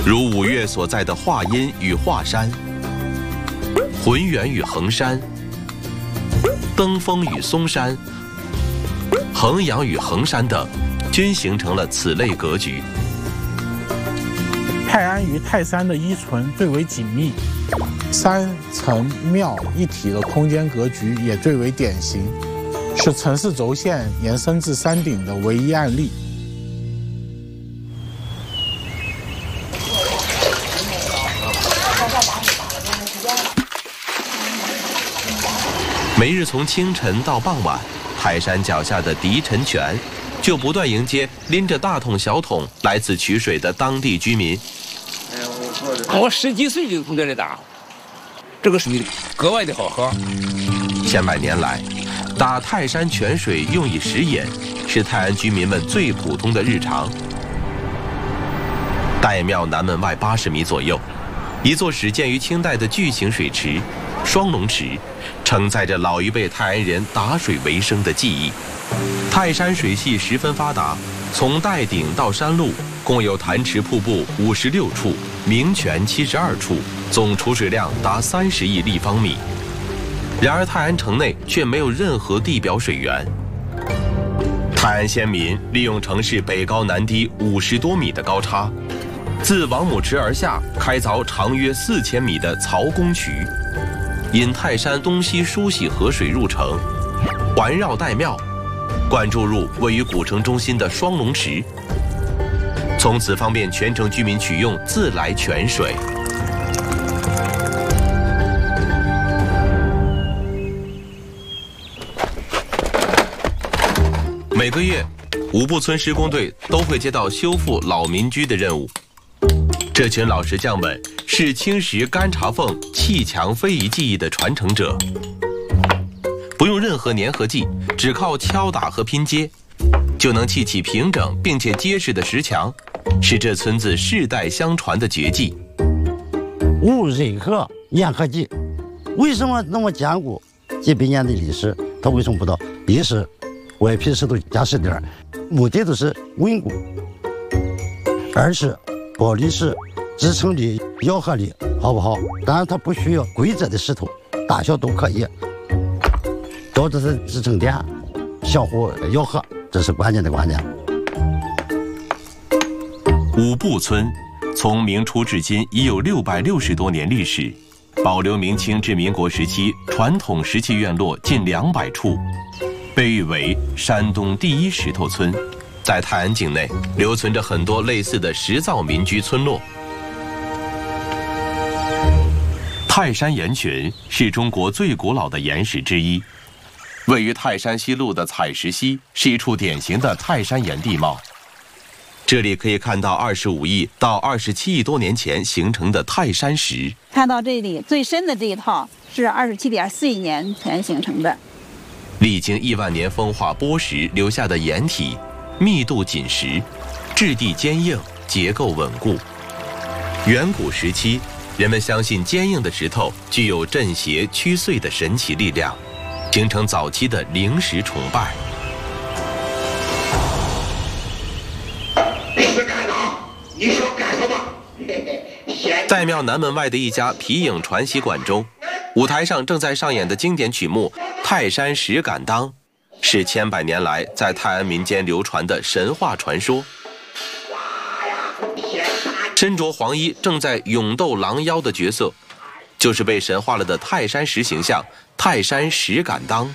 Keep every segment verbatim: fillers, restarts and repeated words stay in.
如五岳所在的华阴与华山、浑源与衡山、登封与嵩山、衡阳与衡山等，均形成了此类格局。 泰安与泰山的依存最为紧密，山城庙一体的空间格局也最为典型，是城市轴线延伸至山顶的唯一案例。 每日从清晨到傍晚，泰山脚下的狄陈泉就不断迎接拎着大桶小桶来此取水的当地居民。 我十几岁就从这里打，这个水格外的好喝。 千百年来，打泰山泉水用以食饮，是泰安居民们最普通的日常。大爷庙南门外八十米左右，一座始建于清代的巨型水池——双龙池，承载着老一辈泰安人打水为生的记忆。泰山水系十分发达，从岱顶到山路，共有潭池瀑布五十六处，鸣泉七十二处，总储水量达三十亿立方米。然而，泰安城内却没有任何地表水源。泰安先民利用城市北高南低五十多米的高差，自王母池而下开凿长约四千米的曹公渠，引泰山东西梳洗河水入城，环绕岱庙，灌注入位于古城中心的双龙池，从此方便全城居民取用自来泉水。每个月，五步村施工队都会接到修复老民居的任务。这群老石匠们是青石干茶缝砌墙非遗技艺的传承者，不用任何粘合剂，只靠敲打和拼接，就能砌起平整并且结实的石墙，是这村子世代相传的绝技。 无任何粘合剂，为什么那么坚固？几百年的历史，它为什么不到？一是外皮石头加实点，目的都是稳固；二是玻璃石支撑力、咬合力好不好？当然它不需要规则的石头，大小都可以，都这是支撑点，相互咬合，这是关键的关键。 五步村从明初至今已有六百六十多年历史，保留明清至民国时期传统石砌院落近两百处，被誉为山东第一石头村。在泰安境内留存着很多类似的石造民居村落。泰山岩群是中国最古老的岩石之一，位于泰山西路的采石溪是一处典型的泰山岩地貌。这里可以看到二十五亿到二十七亿多年前形成的泰山石。 看到这里最深的这一套是二十七点四亿年前形成的， 历经亿万年风化剥蚀留下的岩体，密度紧实，质地坚硬，结构稳固。远古时期，人们相信坚硬的石头具有镇邪驱祟的神奇力量，形成早期的灵石崇拜。 是干啥？你想干什么？ 岱庙南门外的一家皮影传习馆中，舞台上正在上演的经典曲目《泰山石敢当》，是千百年来在泰安民间流传的神话传说。身着黄衣正在勇斗狼妖的角色，就是被神化了的泰山石形象泰山石敢当。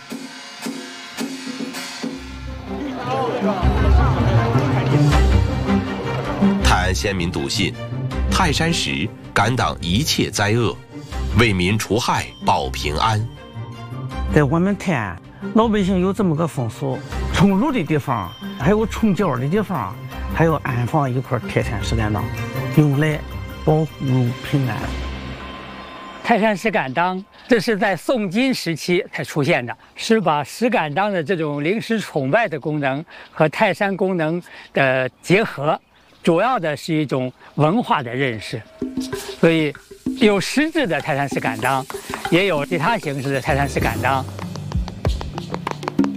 泰安先民笃信，泰山石敢挡一切灾厄，为民除害，保平安。 在我们泰安，老百姓有这么个风俗，冲路的地方，还有冲脚的地方，还有安放一块泰山石敢当，用来保护平安。 泰山石敢当，这是在宋金时期才出现的，是把石敢当的这种灵石崇拜的功能和泰山功能的结合，主要的是一种文化的认识。所以有实质的泰山石敢当，也有其他形式的泰山石敢当。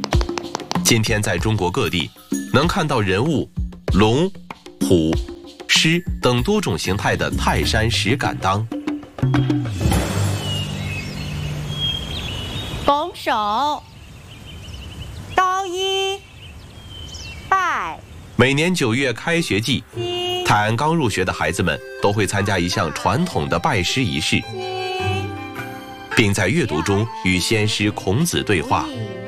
今天在中国各地能看到人物龙、虎、 诗等多种形态的泰山石敢当。 拱手，高一，拜。 每年九月开学季，泰安刚入学的孩子们都会参加一项传统的拜师仪式，并在阅读中与先师孔子对话。